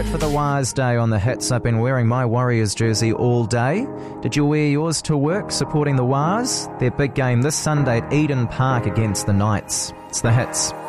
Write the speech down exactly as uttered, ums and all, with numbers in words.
it for the Wars Day on the Hits. I've been wearing my Warriors jersey all day. Did you wear yours to work supporting the Wars? Their big game this Sunday at Eden Park against the Knights. It's the Hits.